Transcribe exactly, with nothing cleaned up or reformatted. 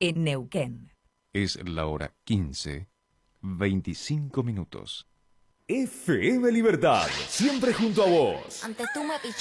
en Neuquén. Es la hora quince, veinticinco minutos. F M Libertad, siempre junto a vos. Antes tú me pichaste.